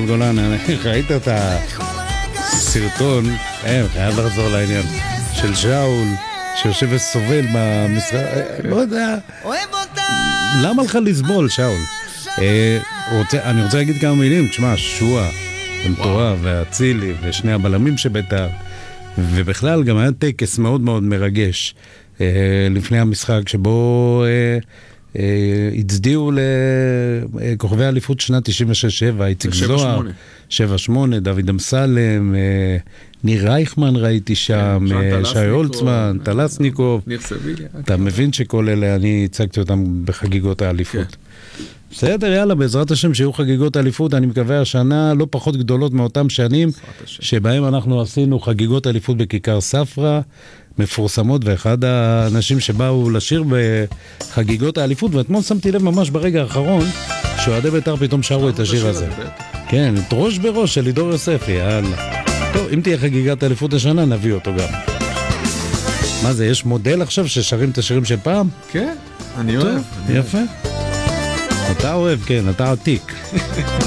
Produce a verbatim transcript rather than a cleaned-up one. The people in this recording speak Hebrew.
גולן, ראית את הסרטון, אין, חייב לחזור לעניין, של שאול, שיושב וסובל במשרד, לא יודע, למה לך לסבול, שאול? אני רוצה להגיד כמה מילים, תשמע, שועה, ומטורה, והצילי, ושני הבלמים שביתר, ובכלל גם היה טקס מאוד מאוד מרגש, לפני המשחק, שבו הצדיעו לכוכבי האליפות שנת תשעים ושש שבע, איציק זוהר, שבע שמונה, דוד אמסלם, ניר רייכמן ראיתי שם, שי הולצמן, טלסניקוב. ניר סביליה. אתה מבין שכל אלה, אני הצגתי אותם בחגיגות האליפות. בסדר, יאללה, בעזרת השם שיהיו חגיגות האליפות, אני מקווה השנה לא פחות גדולות מאותם שנים, שבהם אנחנו עשינו חגיגות האליפות בכיכר ספרא, מפורסמות, ואחד האנשים שבאו לשיר בחגיגות האליפות, ואתמול שמתי לב ממש ברגע האחרון, שאוהדי בית"ר פתאום שרו את השיר הזה. כן, את ראש בראש של לידור יוספי, יאללה. טוב, אם תהיה חגיגת האליפות השנה, נביא אותו גם. מה זה, יש מודל עכשיו ששרים את השירים של פעם? כן, אני אוהב. יפה. אתה אוהב, כן, אתה עתיק.